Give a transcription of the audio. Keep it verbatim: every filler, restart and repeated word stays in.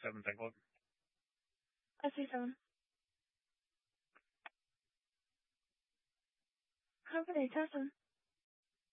seven, thank God. I see seven. Company, Tessin.